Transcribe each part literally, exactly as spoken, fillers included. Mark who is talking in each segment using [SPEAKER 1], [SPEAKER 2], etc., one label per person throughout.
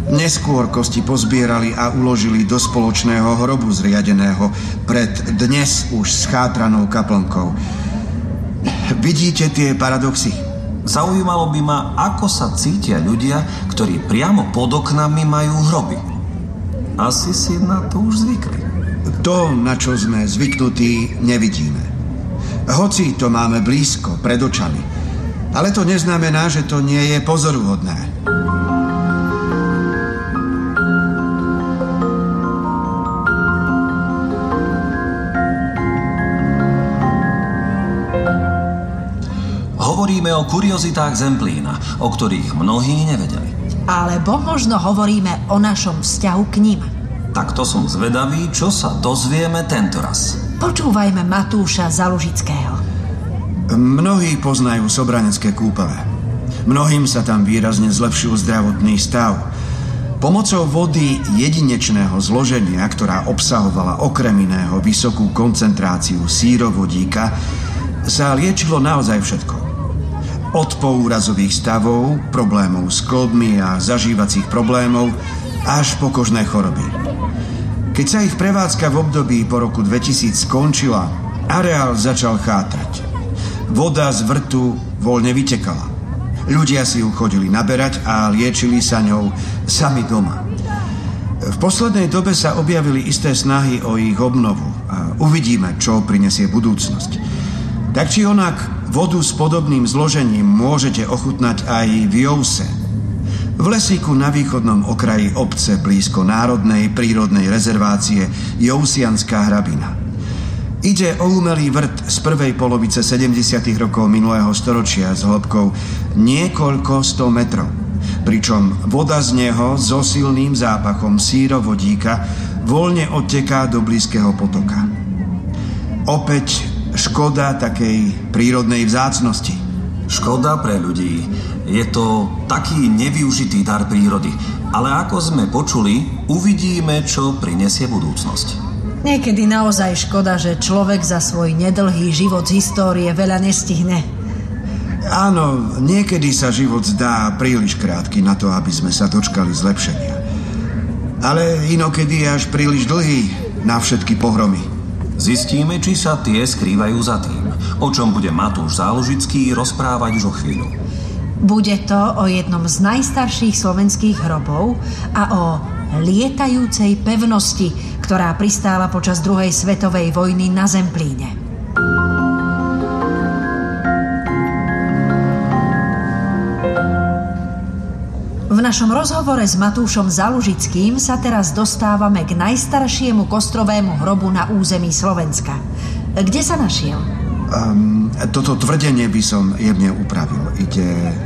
[SPEAKER 1] Neskôr kosti pozbierali a uložili do spoločného hrobu zriadeného pred dnes už schátranou kaplnkou. Vidíte tie paradoxy?
[SPEAKER 2] Zaujímalo by ma, ako sa cítia ľudia, ktorí priamo pod oknami majú hroby. Asi si na to už zvykli.
[SPEAKER 1] To, na čo sme zvyknutí, nevidíme. Hoci to máme blízko, pred očami. Ale to neznamená, že to nie je pozoruhodné.
[SPEAKER 2] Hovoríme o kuriozitách Zemplína, o ktorých mnohí nevedeli.
[SPEAKER 3] Alebo možno hovoríme o našom vzťahu k ním.
[SPEAKER 2] Tak to som zvedavý, čo sa dozvieme tentoraz.
[SPEAKER 3] Počúvajme Matúša Zalužického.
[SPEAKER 1] Mnohí poznajú sobranecké kúpele. Mnohým sa tam výrazne zlepšil zdravotný stav. Pomocou vody jedinečného zloženia, ktorá obsahovala okrem iného vysokú koncentráciu sírovodíka, sa liečilo naozaj všetko. Od poúrazových stavov, problémov s kĺbmi a zažívacích problémov až po kožné choroby. Keď sa ich prevádzka v období po roku dvetisíc skončila, areál začal chátrať. Voda z vrtu voľne vytekala. Ľudia si ju chodili naberať a liečili sa ňou sami doma. V poslednej dobe sa objavili isté snahy o ich obnovu a uvidíme, čo prinesie budúcnosť. Tak či onak, vodu s podobným zložením môžete ochutnať aj v Jouse, v lesíku na východnom okraji obce blízko národnej prírodnej rezervácie Jousianská hrabina. Ide o umelý vrt z prvej polovice sedemdesiatych rokov minulého storočia s hĺbkou niekoľko sto metrov, pričom voda z neho so silným zápachom sírovodíka voľne odteká do blízkeho potoka. Opäť škoda takej prírodnej vzácnosti.
[SPEAKER 2] Škoda pre ľudí. Je to taký nevyužitý dar prírody. Ale ako sme počuli, uvidíme, čo prinesie budúcnosť.
[SPEAKER 3] Niekedy naozaj škoda, že človek za svoj nedlhý život z histórie veľa nestihne.
[SPEAKER 1] Áno, niekedy sa život zdá príliš krátky na to, aby sme sa dočkali zlepšenia. Ale inokedy je až príliš dlhý na všetky pohromy.
[SPEAKER 2] Zistíme, či sa tie skrývajú za tým, o čom bude Matúš Zálužický rozprávať už o chvíľu.
[SPEAKER 3] Bude to o jednom z najstarších slovenských hrobov a o lietajúcej pevnosti, ktorá pristála počas druhej svetovej vojny na Zemplíne. V našom rozhovore s Matúšom Zalužickým sa teraz dostávame k najstaršiemu kostrovému hrobu na území Slovenska. Kde sa našiel?
[SPEAKER 1] Um, toto tvrdenie by som jemne upravil. Ide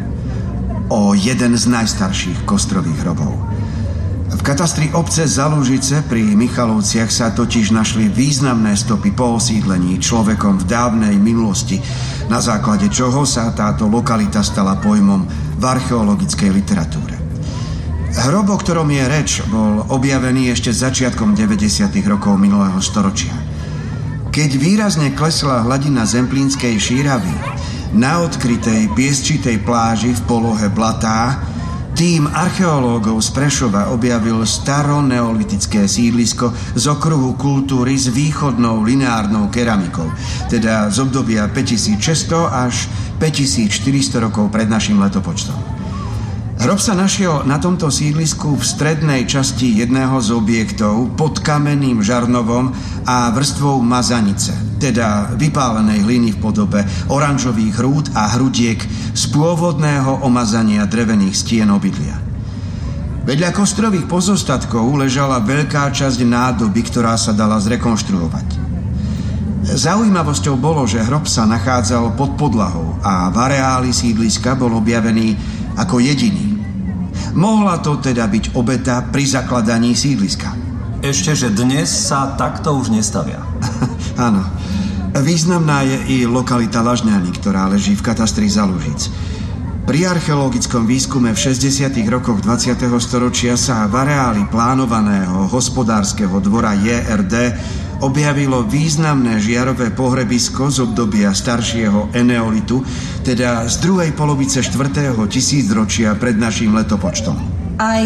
[SPEAKER 1] o jeden z najstarších kostrových hrobov. V katastri obce Zalužice pri Michalovciach sa totiž našli významné stopy po osídlení človekom v dávnej minulosti, na základe čoho sa táto lokalita stala pojmom v archeologickej literatúre. Hrob, o ktorom je reč, bol objavený ešte začiatkom deväťdesiatych rokov minulého storočia. Keď výrazne klesla hladina Zemplínskej šíravy, na odkrytej piesčitej pláži v polohe Blatá tým archeológov z Prešova objavil staroneolitické sídlisko z okruhu kultúry s východnou lineárnou keramikou, teda z obdobia päťtisícšesťsto až päťtisícštyristo rokov pred našim letopočtom. Hrob sa našiel na tomto sídlisku v strednej časti jedného z objektov pod kamenným žarnovom a vrstvou mazanice, teda vypálenej hliny v podobe oranžových hrúd a hrudiek z pôvodného omazania drevených stien obydlia. Vedľa kostrových pozostatkov ležala veľká časť nádoby, ktorá sa dala zrekonštruovať. Zaujímavosťou bolo, že hrob sa nachádzal pod podlahou a v areáli sídliska bol objavený ako jediný. Mohla to teda byť obeta pri zakladaní sídliska.
[SPEAKER 2] Ešte, že dnes sa takto už nestavia.
[SPEAKER 1] Áno. Významná je i lokalita Lažňany, ktorá leží v katastri Zalužic. Pri archeologickom výskume v šesťdesiatych rokoch dvadsiateho storočia sa v areáli plánovaného hospodárskeho dvora J R D objavilo významné žiarové pohrebisko z obdobia staršieho eneolitu, teda z druhej polovice štvrtého tisícročia pred naším letopočtom.
[SPEAKER 3] Aj